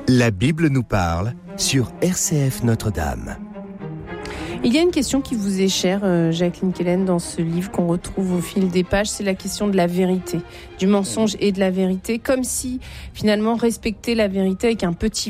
La Bible nous parle sur RCF Notre-Dame. Il y a une question qui vous est chère, Jacqueline Kellen, dans ce livre qu'on retrouve au fil des pages, c'est la question de la vérité, du mensonge et de la vérité, comme si finalement respecter la vérité avec un petit